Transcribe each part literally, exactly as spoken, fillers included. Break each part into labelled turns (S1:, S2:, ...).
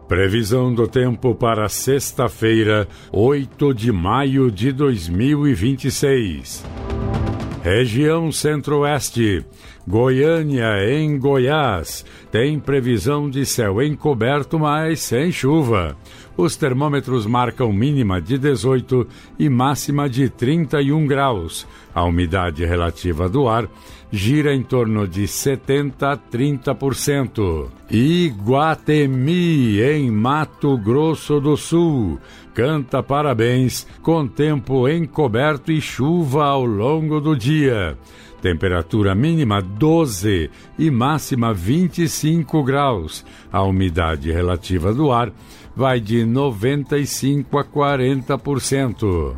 S1: Previsão do tempo para sexta-feira, oito de maio de dois mil e vinte e seis. Região Centro-Oeste, Goiânia em Goiás, tem previsão de céu encoberto, mas sem chuva. Os termômetros marcam mínima de dezoito e máxima de trinta e um graus. A umidade relativa do ar gira em torno de setenta a trinta por cento. Iguatemi, em Mato Grosso do Sul, canta parabéns com tempo encoberto e chuva ao longo do dia. Temperatura mínima doze e máxima vinte e cinco graus. A umidade relativa do ar vai de noventa e cinco a quarenta por cento.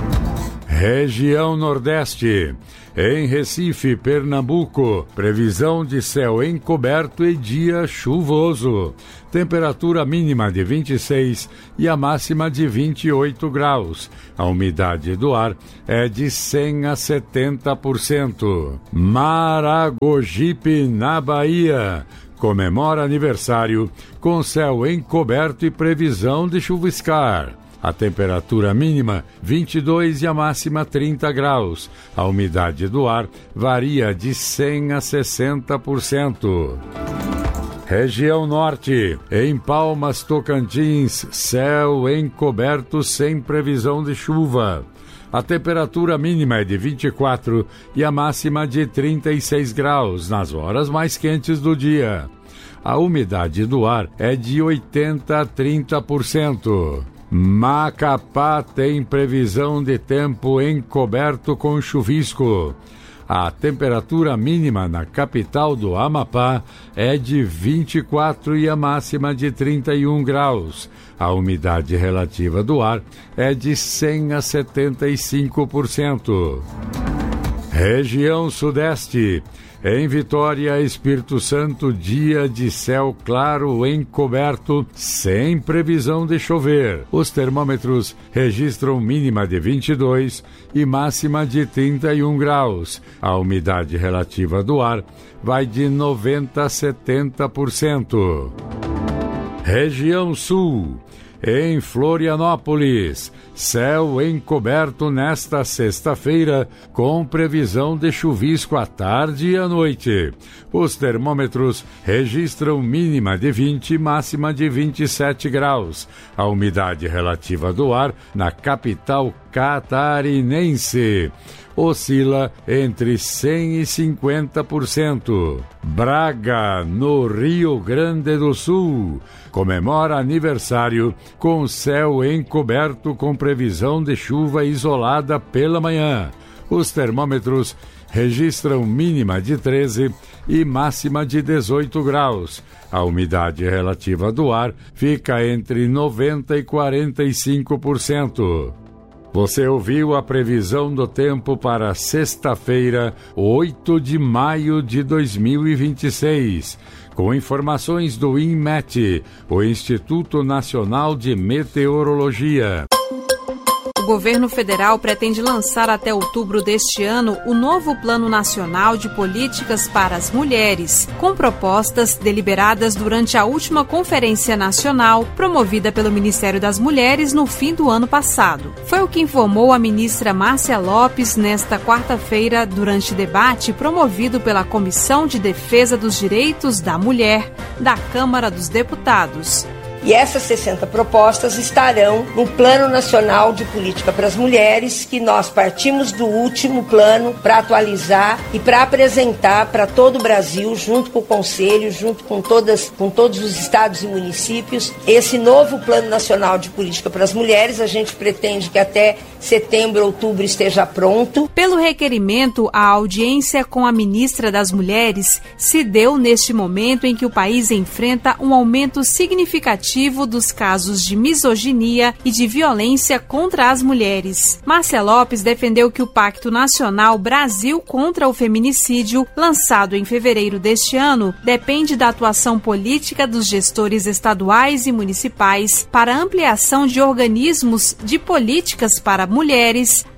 S1: Região Nordeste. Em Recife, Pernambuco, previsão de céu encoberto e dia chuvoso. Temperatura mínima de vinte e seis e a máxima de vinte e oito graus. A umidade do ar é de cem a setenta por cento. Maragogipe, na Bahia, comemora aniversário com céu encoberto e previsão de chuviscar. A temperatura mínima vinte e dois e a máxima trinta graus. A umidade do ar varia de cem a sessenta por cento. Região Norte, em Palmas, Tocantins, céu encoberto sem previsão de chuva. A temperatura mínima é de vinte e quatro e a máxima de trinta e seis graus nas horas mais quentes do dia. A umidade do ar é de oitenta a trinta por cento. Macapá tem previsão de tempo encoberto com chuvisco. A temperatura mínima na capital do Amapá é de vinte e quatro e a máxima de trinta e um graus. A umidade relativa do ar é de cem a setenta e cinco por cento. Região Sudeste. Em Vitória, Espírito Santo, dia de céu claro encoberto, sem previsão de chover. Os termômetros registram mínima de vinte e dois e máxima de trinta e um graus. A umidade relativa do ar vai de noventa a setenta por cento. Região Sul. Em Florianópolis, céu encoberto nesta sexta-feira, com previsão de chuvisco à tarde e à noite. Os termômetros registram mínima de vinte e máxima de vinte e sete graus. A umidade relativa do ar na capital catarinense oscila entre cem e cinquenta por cento. Braga, no Rio Grande do Sul, comemora aniversário com céu encoberto com previsão de chuva isolada pela manhã. Os termômetros registram mínima de treze e máxima de dezoito graus. A umidade relativa do ar fica entre noventa e quarenta e cinco por cento. Você ouviu a previsão do tempo para sexta-feira, oito de maio de dois mil e vinte e seis, com informações do INMET, o Instituto Nacional de Meteorologia.
S2: O governo federal pretende lançar até outubro deste ano o novo Plano Nacional de Políticas para as Mulheres, com propostas deliberadas durante a última Conferência Nacional promovida pelo Ministério das Mulheres no fim do ano passado. Foi o que informou a ministra Márcia Lopes nesta quarta-feira durante debate promovido pela Comissão de Defesa dos Direitos da Mulher da Câmara dos Deputados.
S3: E essas sessenta propostas estarão no Plano Nacional de Política para as Mulheres, que nós partimos do último plano para atualizar e para apresentar para todo o Brasil, junto com o Conselho, junto com, todas, com todos os estados e municípios, esse novo Plano Nacional de Política para as Mulheres. A gente pretende que até setembro, outubro esteja pronto.
S2: Pelo requerimento, a audiência com a ministra das Mulheres se deu neste momento em que o país enfrenta um aumento significativo dos casos de misoginia e de violência contra as mulheres. Márcia Lopes defendeu que o Pacto Nacional Brasil contra o Feminicídio, lançado em fevereiro deste ano, depende da atuação política dos gestores estaduais e municipais para ampliação de organismos de políticas para mulheres,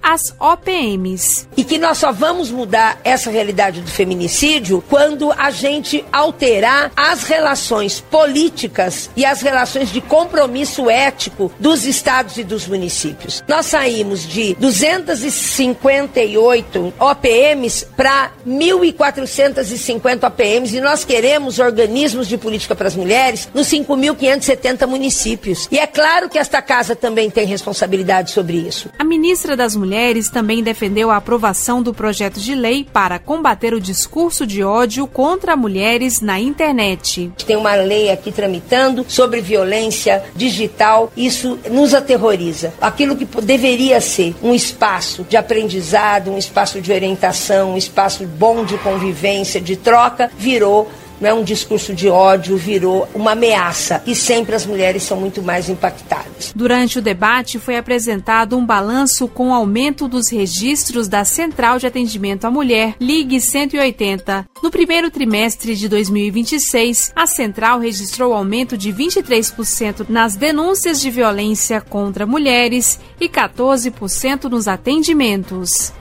S2: as O P Ms.
S3: E que nós só vamos mudar essa realidade do feminicídio quando a gente alterar as relações políticas e as relações de compromisso ético dos estados e dos municípios. Nós saímos de duzentas e cinquenta e oito O P Ms para mil e quatrocentas e cinquenta O P Ms e nós queremos organismos de política para as mulheres nos cinco mil quinhentos e setenta municípios. E é claro que esta casa também tem responsabilidade sobre isso.
S2: A ministra das Mulheres também defendeu a aprovação do projeto de lei para combater o discurso de ódio contra mulheres na internet.
S3: Tem uma lei aqui tramitando sobre violência digital. Isso nos aterroriza. Aquilo que deveria ser um espaço de aprendizado, um espaço de orientação, um espaço bom de convivência, de troca, virou não é um discurso de ódio, virou uma ameaça. E sempre as mulheres são muito mais impactadas.
S2: Durante o debate foi apresentado um balanço com o aumento dos registros da Central de Atendimento à Mulher, Ligue cento e oitenta. No primeiro trimestre de dois mil e vinte e seis, a Central registrou aumento de vinte e três por cento nas denúncias de violência contra mulheres e quatorze por cento nos atendimentos.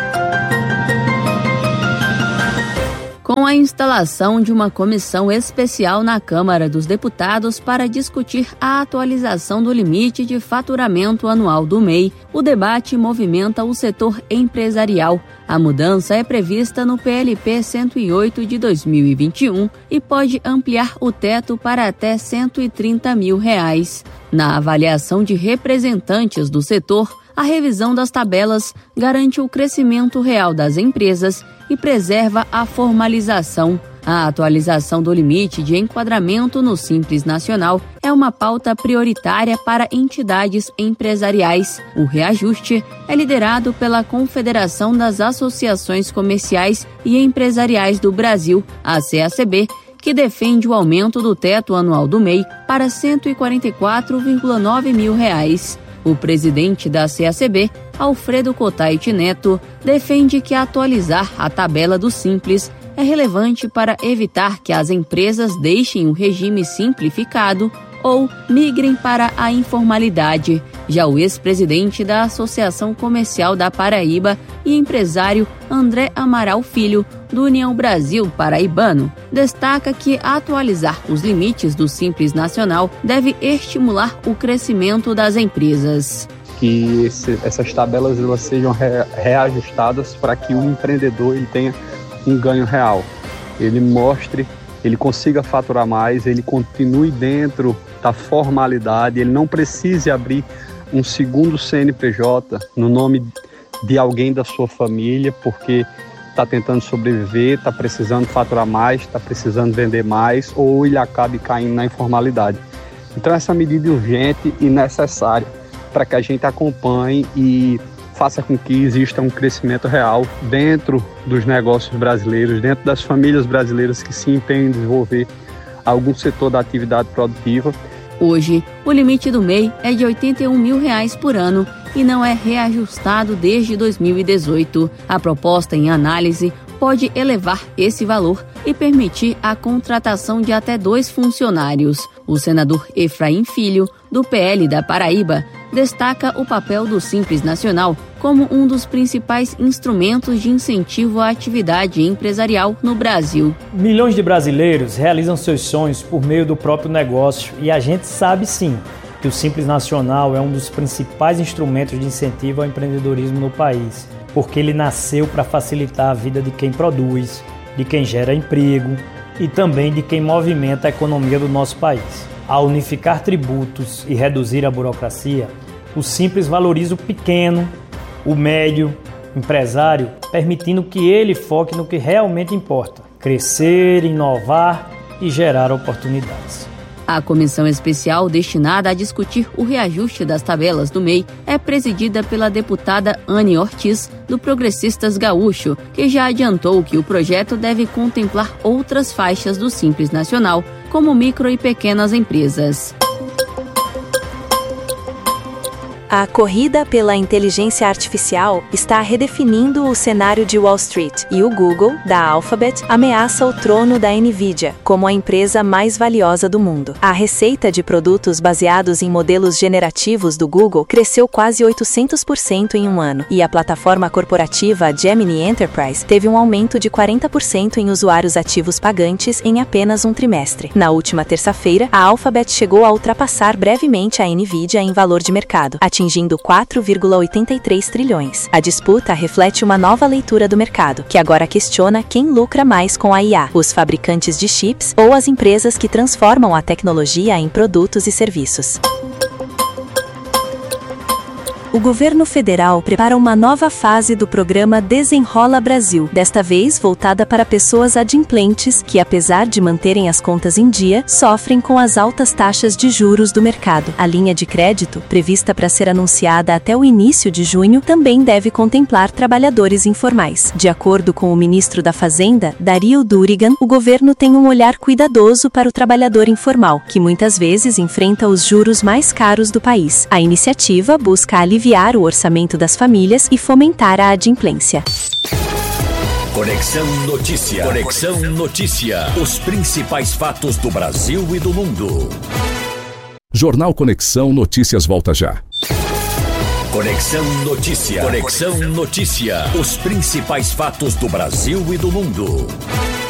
S4: Com a instalação de uma comissão especial na Câmara dos Deputados para discutir a atualização do limite de faturamento anual do M E I, o debate movimenta o setor empresarial. A mudança é prevista no P L P cento e oito de dois mil e vinte e um e pode ampliar o teto para até cento e trinta mil reais. Na avaliação de representantes do setor, a revisão das tabelas garante o crescimento real das empresas e preserva a formalização. A atualização do limite de enquadramento no Simples Nacional é uma pauta prioritária para entidades empresariais. O reajuste é liderado pela Confederação das Associações Comerciais e Empresariais do Brasil, a C A C B, que defende o aumento do teto anual do M E I para cento e quarenta e quatro vírgula nove mil reais. O presidente da C A C B, Alfredo Cotait Neto, defende que atualizar a tabela do Simples é relevante para evitar que as empresas deixem o regime simplificado ou migrem para a informalidade. Já o ex-presidente da Associação Comercial da Paraíba e empresário André Amaral Filho, do União Brasil Paraibano, destaca que atualizar os limites do Simples Nacional deve estimular o crescimento das empresas.
S5: Que esse, essas tabelas elas sejam re, reajustadas para que o empreendedor ele tenha um ganho real. Ele mostre, ele consiga faturar mais, ele continue dentro da formalidade, ele não precise abrir um segundo C N P J no nome de alguém da sua família, porque está tentando sobreviver, está precisando faturar mais, está precisando vender mais, ou ele acabe caindo na informalidade. Então essa medida é urgente e necessária para que a gente acompanhe e faça com que exista um crescimento real dentro dos negócios brasileiros, dentro das famílias brasileiras que se empenham em desenvolver algum setor da atividade produtiva.
S4: Hoje, o limite do M E I é de oitenta e um mil reais por ano e não é reajustado desde dois mil e dezoito. A proposta em análise pode elevar esse valor e permitir a contratação de até dois funcionários. O senador Efraim Filho, do P L da Paraíba, destaca o papel do Simples Nacional como um dos principais instrumentos de incentivo à atividade empresarial no Brasil.
S6: Milhões de brasileiros realizam seus sonhos por meio do próprio negócio e a gente sabe sim que o Simples Nacional é um dos principais instrumentos de incentivo ao empreendedorismo no país, porque ele nasceu para facilitar a vida de quem produz, de quem gera emprego e também de quem movimenta a economia do nosso país. Ao unificar tributos e reduzir a burocracia, o Simples valoriza o pequeno, o médio, empresário, permitindo que ele foque no que realmente importa: crescer, inovar e gerar oportunidades.
S4: A comissão especial destinada a discutir o reajuste das tabelas do M E I é presidida pela deputada Anne Ortiz, do Progressistas Gaúcho, que já adiantou que o projeto deve contemplar outras faixas do Simples Nacional, como micro e pequenas empresas.
S7: A corrida pela inteligência artificial está redefinindo o cenário de Wall Street e o Google, da Alphabet, ameaça o trono da Nvidia como a empresa mais valiosa do mundo. A receita de produtos baseados em modelos generativos do Google cresceu quase oitocentos por cento em um ano e a plataforma corporativa Gemini Enterprise teve um aumento de quarenta por cento em usuários ativos pagantes em apenas um trimestre. Na última terça-feira, a Alphabet chegou a ultrapassar brevemente a Nvidia em valor de mercado, atingindo quatro vírgula oitenta e três trilhões. A disputa reflete uma nova leitura do mercado, que agora questiona quem lucra mais com a I A, os fabricantes de chips ou as empresas que transformam a tecnologia em produtos e serviços. O governo federal prepara uma nova fase do programa Desenrola Brasil, desta vez voltada para pessoas adimplentes que, apesar de manterem as contas em dia, sofrem com as altas taxas de juros do mercado. A linha de crédito, prevista para ser anunciada até o início de junho, também deve contemplar trabalhadores informais. De acordo com o ministro da Fazenda, Dario Durigan, o governo tem um olhar cuidadoso para o trabalhador informal, que muitas vezes enfrenta os juros mais caros do país. A iniciativa busca aliviar o orçamento das famílias e fomentar a adimplência.
S8: Conexão Notícia. Conexão Notícia. Os principais fatos do Brasil e do mundo.
S9: Jornal Conexão Notícias volta já.
S8: Conexão Notícia. Conexão Notícia. Os principais fatos do Brasil e do mundo.